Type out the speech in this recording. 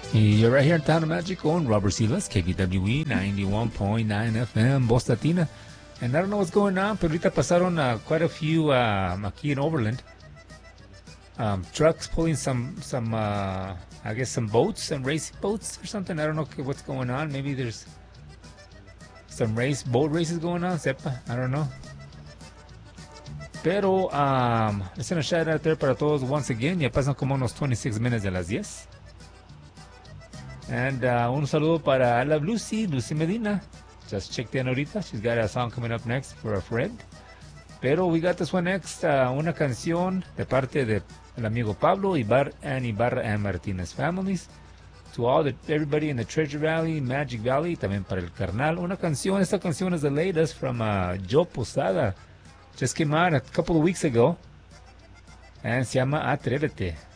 You're right here in Town of Magic on Robert Silas, KBWE 91.9 FM, Voz Latina. And I don't know what's going on, pero ahorita pasaron quite a few aquí in Overland. Trucks pulling some I guess some boats, some racing boats or something. I don't know what's going on. Maybe there's some boat races going on, sepa. I don't know. Pero, let's send a shout out there para todos once again. Ya pasan como unos 26 minutes de las 10. And un saludo para la Lucy Medina. Just checked in ahorita. She's got a song coming up next for a friend. Pero we got this one next. Una canción de parte de el amigo Pablo Ibarra and Martinez families. To everybody in the Treasure Valley, Magic Valley, también para el carnal. Esta canción is the latest from Joe Posada. Just came out a couple of weeks ago. And se llama Atrévete.